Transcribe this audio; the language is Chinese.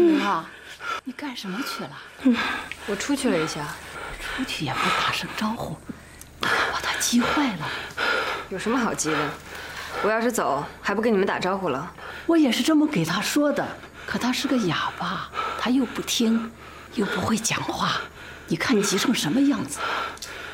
明啊，你干什么去了？ 我出去了一下。 出去也不打声招呼，你看把他急坏了。 有什么好急的？我要是走，还不跟你们打招呼了？ 我也是这么给他说的，可他是个哑巴，他又不听，又不会讲话。你看你急成什么样子？